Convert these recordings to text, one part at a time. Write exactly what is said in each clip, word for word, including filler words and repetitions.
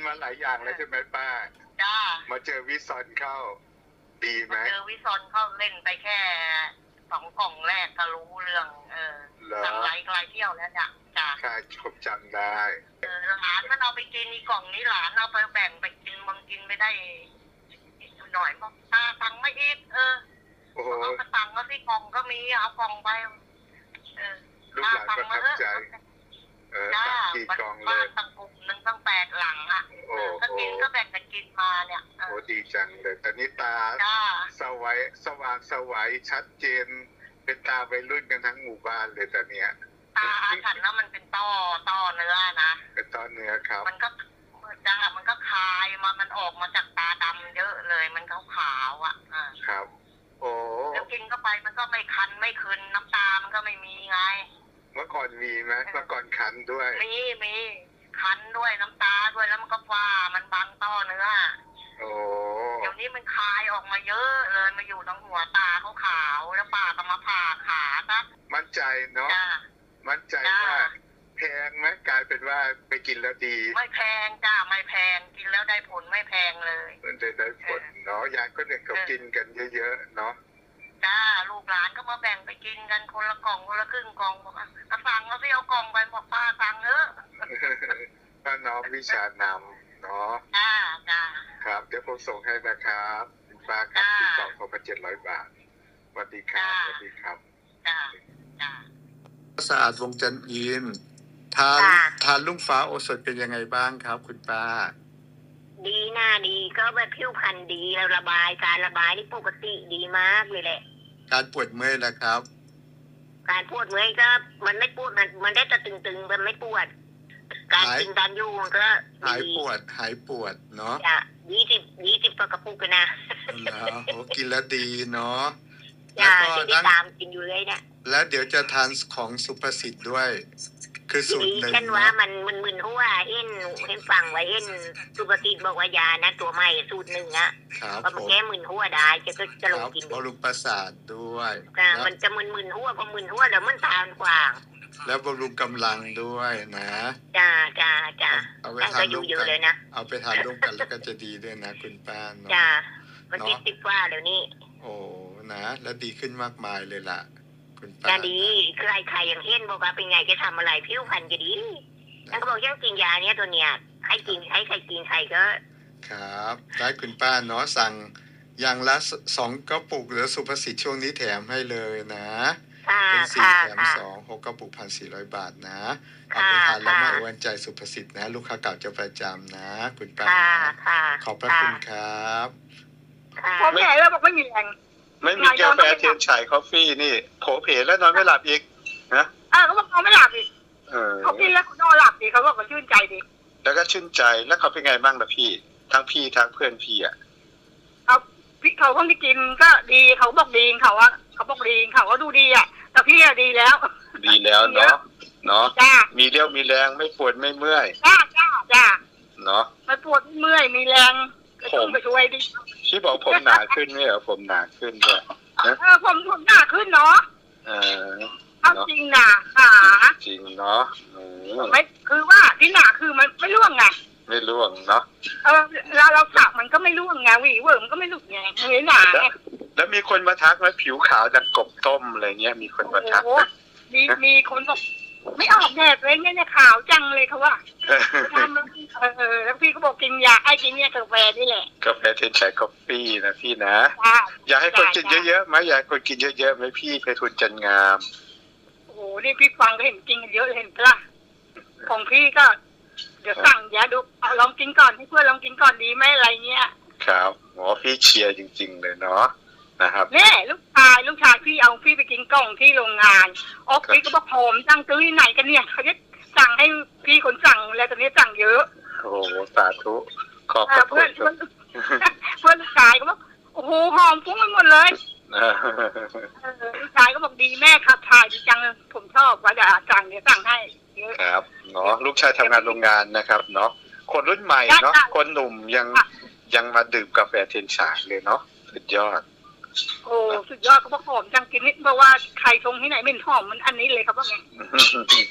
มาหลายอย่างแล้วใช่ไหมป้าจ้ามาเจอวิซอนเข้าดีไหมเจอวิซอนเข้าเล่นไปแค่สองกล่องแรกก็รู้เรื่องเออสั่งไลฟ์ไลฟ์เที่ยวแล้วจ้ะจ้าค่ะชมจำได้เออหลานมันเอาไปกินอีกล่องนี้หลานเอาไปแบ่งไปกินบางกินไม่ได้หน่อยบอกตาตังไม่อีกเออเอากระตังก็ที่กล่องก็มีเอากล่องไปเออลูกหลานประทับใจเออตังกี่กล่องเลยตั้งกลุ่มหนึ่งตั้งแปดหลังอ่ะก็กินก็แบ่งกันกินมาเนี่ยโอ้ดีจังเลยแต่นี่ตาสวัยสว่างสวัยชัดเจนเป็นตาวัยรุ่นกันทั้งหมู่บ้านเลยแต่เนี้ยตาฉันนะมันเป็นต้อต้อเนื้อนะเป็นต้อเนื้อครับมันก็จ้ามันก็คายมามันออกมาจากตาดำเยอะเลยมันขาวขาวอ่ะครับโอ้แล้วกินเข้าไปมันก็ไม่คันไม่คืนน้ำตามันก็ไม่มีไงเมื่อก่อนมีไหมเมื่อก่อนคันด้วยมีมีคันด้วยน้ำตาด้วยแล้วมันก็ฟ้ามันบังต้อเนื้อโอ้เดี๋ยวนี้มันคายออกมาเยอะเลยมาอยู่ตรงหัวตาเขาขาวแล้วป้าก็มาผ่าขาซะมั่นใจเนาะมั่นใจว่าแพงไหมกลายเป็นว่าไปกินแล้วดีไม่แพงจ้าไม่แพงกินแล้วได้ผลไม่แพงเลยมันจะได้ผลเนาะยายก็เนี่ยเขากินกันเยอะๆเนาะจ้าลูกหลานก็มาแบ่งไปกินกันคนละกล่องคนละครึ่งกล่องบอกอ่ะสั่งแล้วพี่เอากล่องไปบอกป้าสั่งเออป้าน้องวิชานำเนาะจ้าจ้าครับเดี๋ยวผมส่งให้นะครับป้าครับที่กล่องเขาเป็นเจ็ดร้อยบาทสวัสดีครับสวัสดีครับจ้าจ้าสะอาดวงจันทร์อินทานทานลุงฟ้าโอสถเป็นยังไงบ้างครับคุณป้าดีหน้าดีก็แบบผิวพรรณดีแล้วระบายการระบายนี่ปกติดีมากเลยแหละการปวดเมื่อยนะครับการปวดเมื่อยก็มันไม่ปวดมันมันได้แต่ตึงๆมันไม่ปวดการกินการอยู่มันก็หายปวดหายปวดเนาะจ้ะยี่สิบยี่สิบกระปุกกันนะแล้วโอ้กินแล้วดีเนาะแล้วก็นั่งตามกินอยู่เลยเนี่ยแล้วเดี๋ยวจะทานของสุภสิทธิ์ด้วยคือสูตรหนึ่งฉันว่ามันมันมึนหัวเห็นเห็นฟังไว้เห็นสุภสิทธิ์บอกว่ายานะตัวใหม่สูตรหนึ่งอะพอมันแก้มึนหัวได้จะก็จะลงกินบำรุงประสาทด้วยมันจะมึนมึนหัวพอมึนหัวแล้วมันทานกว่างแล้วบำรุงกำลังด้วยนะจ้าจ้าจ้าเอาไปทานร่วมกันเลยนะเอาไปทานร่วมกันแล้วก็จะดีด้วยนะคุณป้าเนาะจ้ามันติดติดว่าเดี๋ยวนี้โอ้นะแล้วดีขึ้นมากมายเลยล่ะคุณป้าจะดีใครใครอย่างเห็นบอกว่าเป็นไงจะทำอะไรผิวพรรณจะดีแล้วก็บอกยังกินยาเนี้ยตัวเนี้ยให้กินให้ใครกินใครก็ครับได้คุณป้าเนาะสั่งอย่างละสองกระปุกหรือสุภสิทธิ์ช่วงนี้แถมให้เลยนะเป็นสี่แถมสองหกกระปุกพันสี่ร้อยบาทนะเอาไปทานแล้วไม่อ้วนใจสุภสิทธิ์นะลูกค้าเก่าจะประจำนะคุณป้าขอบพระคุณครับพอแก่แล้วบอกไม่มีแรงไม่มีกาแฟเทียนฉายคอฟฟี่นี่โผเพแล้วนอนไม่หลับอีกนะอ่าเขาบอกนอนไม่หลับอีกเขากินแล้วนอนหลับดีเขาบอกเขาชื่นใจดีแล้วก็ชื่นใจแล้วเขาเป็นไงบ้างล่ะพี่ทั้งพี่ทั้งเพื่อนพี่อ่ะเอาพี่เขาเพิ่งได้กินก็ดีเขาบอกดีเขาว่าเขาบอกดีเขาก็ดูดีอ่ะแต่พี่อะดีแล้วดีแล้วเนาะเนาะมีเรี่ยวมีแรงไม่ปวดไม่เมื่อยจ้าจ้าจ้าเนาะไม่ปวดเมื่อยมีแรงผมไปช่วยดิพี่บอกผมหนาขึ้นไหมเหรอผมหนาขึ้นด้วยเออผมผมหนาขึ้นเนาะเออเอาจริงหนาขาจริงเนาะไม่คือว่าที่หนาคือมันไม่ร่วงไงไม่ร่วงเนาะเออเราเราสักมันก็ไม่ร่วงไงหวีเวิร์มมันก็ไม่หลุดไงไม่หนาแล้วมีคนมาทักไหมผิวขาวจากกบต้มอะไรเงี้ยมีคนมาทักมีมีคนบอกไม่ออกแดดเลยเนี่ยขาวจังเลยเขาว่าทำเออแล้วพี่ก็บอกกินยาไอ้กินเนี่ยกาแฟนี่แหละกาแฟเทนไชคอฟฟี่นะพี่นะอยากให้คนกินเยอะๆไหมอยากคนกินเยอะๆไหมพี่เพทุนจันงามโอ้โหนี่พี่ฟังก็เห็นกินกันเยอะเห็นปะของพี่ก็เดี๋ยวสั่งยาดูเอาลองกินก่อนให้เพื่อนลองกินก่อนดีไหมอะไรเงี้ยครับหมอพี่เชียร์จริงๆเลยเนาะนะครับเนี่ยลูกชายลูกชายพี่เอาพี่ไปกินกล่องที่โรงงานออกพี่ก็บอกผมสั่งซื้อที่ไหนกันเนี่ยเขาจะสั่งให้พี่คนสั่งแล้วตอนนี้สั่งเยอะโอ้โหสาธุขอบคุณเพื่อนเพื่อนลูกชายก็บอกโอ้โหหอมฟุ้งไปหมดเลยลูกชายก็บอกดีแม่ขับถ่ายดีจังผมชอบว่าจะสั่งเดี๋ยวสั่งให้เยอะครับเนาะลูกชายทำงานโรงงานนะครับเนาะคนรุ่นใหม่เนาะคนหนุ่มยังยังมาดื่มกาแฟเทียนฉายเลยเนาะสุดยอดโอ้สุดยอดเขาบอกหอมจังกินนิดเพราะว่าใครชงที่ไหนไม่หอมมันอันนี้เลยครับว่าไง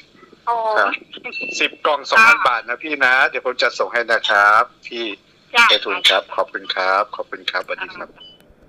โอ้ครับสิบกล่องสองพันบาทนะพี่นะ เดี๋ยวผมจะส่งให้นะครับพี่ไอทุนครับขอบคุณครับขอบคุณครับสวัสดีครับ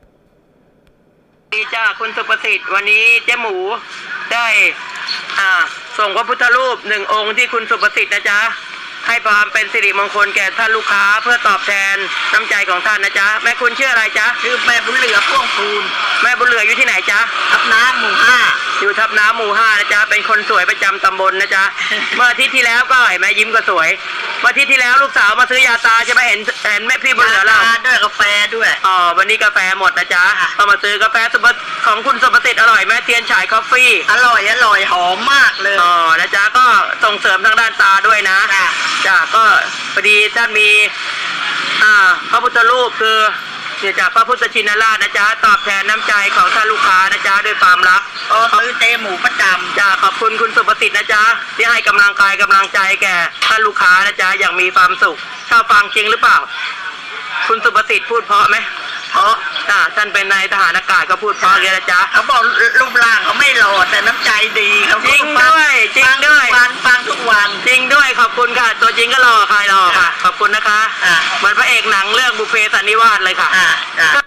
ดีจ้าคุณสุประสิทธิ์วันนี้เจ๊หมูได้อ่าส่งพระพุทธรูปหนึ่งองค์ที่คุณสุประสิทธิ์นะจ๊ะให้ความเป็นสิริมงคลแก่ท่านลูกค้าเพื่อตอบแทนน้ำใจของท่านนะจ๊ะแม่คุณชื่ออะไรจ๊ะชื่อแม่บุญเหลือพ่วงพูนแม่บุญเหลืออยู่ที่ไหนจ๊ะทับน้ำหมู่ห้าอยู่ทับน้ำหมู่ห้านะจ๊ะเป็นคนสวยประจำตำบลนะจ๊ะ เมื่ออาทิตย์ที่แล้วก็เห็นแม่ยิ้มก็สวยเมื่ออาทิตย์ที่แล้วลูกสาวมาซื้อยาตาใช่ไหมเห็นเห็นแม่พี่บุญเหลือเราด้วยกาแฟด้วยอ๋อวันนี้กาแฟหมดนะจ๊ะก็มาซื้อกาแฟสุปของคุณสุประสิทธิ์อร่อยแม่เทียนฉายคอฟฟี่อร่อยอร่อยหอมมากเลยอ๋อนะจ๊ะก็ส่งเสริมทางด้านตาด้วยนะจ้ะก็พอดีท่านมีอ่าพระพุทธรูปคือเสียจากพระพุทธชินราชนะจ๊ะตอบแทนน้ำใจของท่านลูกค้านะจ๊ะด้วยความรักโอ้ซื้อเตหมูประจำจ้ะขอบคุณคุณสุประสิทธิ์นะจ๊ะที่ให้กำลังกายกำลังใจแก่ท่านลูกค้านะจ๊ะอย่างมีความสุขชอบฟังจริงหรือเปล่าคุณสุประสิทธิ์พูดเพราะไหมเพราะอ่าท่านเป็นนายทหารอากาศก็พูดเพราะเลยนะจ๊ะเขาบอกรูปร่างเขาไม่หล่อแต่น้ำใจดีเขาจริงด้วยจริงด้วยฟังฟังทุกวันจริงด้วยขอบคุณค่ะตัวจริงก็หล่อใครหล่อค่ะขอบคุณนะคะเหมือนพระเอกหนังเรื่องบุพเพสันนิวาสเลยค่ะ